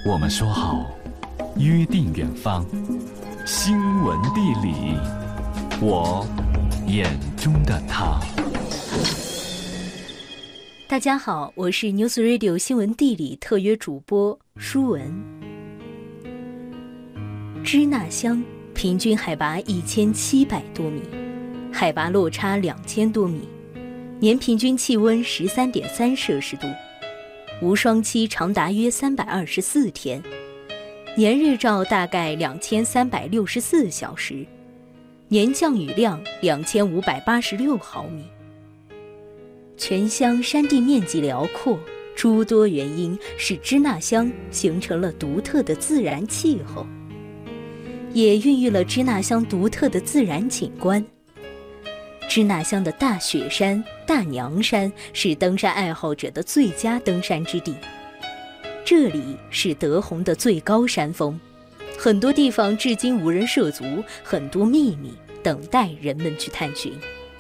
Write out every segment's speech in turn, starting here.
我们说好，约定远方，新闻地理，我眼中的他。 大家好，我是 News Radio 新闻地理特约主播舒文。支那乡平均海拔1700多米，海拔落差2000多米，年平均气温13.3摄氏度，无霜期长达约324天，年日照大概2364小时，年降雨量2586毫米。全乡山地面积辽阔，诸多原因使支那乡形成了独特的自然气候，也孕育了支那乡独特的自然景观。支那乡的大雪山、大娘山是登山爱好者的最佳登山之地，这里是德宏的最高山峰，很多地方至今无人涉足，很多秘密等待人们去探寻。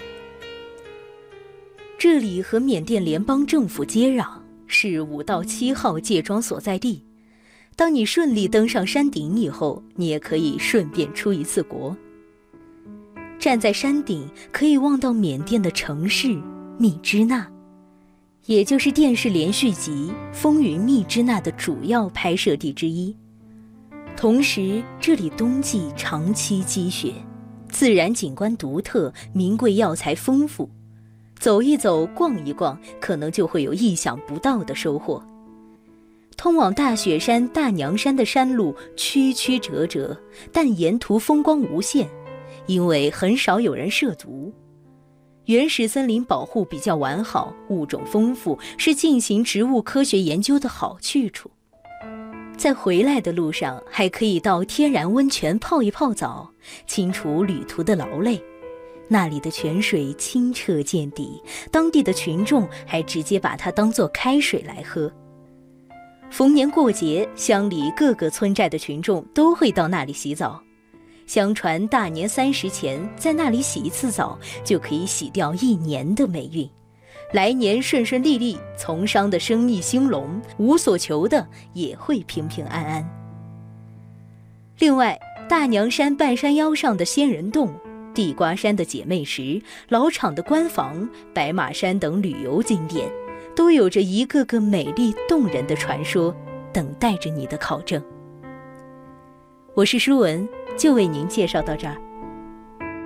这里和缅甸联邦政府接壤，是5到7号界桩所在地。当你顺利登上山顶以后，你也可以顺便出一次国。站在山顶，可以望到缅甸的城市密支那，也就是电视连续集《风云密支那》的主要拍摄地之一。同时，这里冬季长期积雪，自然景观独特，名贵药材丰富。走一走，逛一逛，可能就会有意想不到的收获。通往大雪山、大娘山的山路曲曲折折，但沿途风光无限，因为很少有人涉足。原始森林保护比较完好，物种丰富，是进行植物科学研究的好去处。在回来的路上，还可以到天然温泉泡一泡澡，清除旅途的劳累。那里的泉水清澈见底，当地的群众还直接把它当作开水来喝。逢年过节，乡里各个村寨的群众都会到那里洗澡。相传大年30前在那里洗一次澡，就可以洗掉1年的霉运，来年顺顺利利，从商的生意兴隆，无所求的也会平平安安。另外，大娘山半山腰上的仙人洞，地瓜山的姐妹石，老厂的官房，白马山等旅游景点，都有着一个个美丽动人的传说，等待着你的考证。我是舒文，就为您介绍到这儿。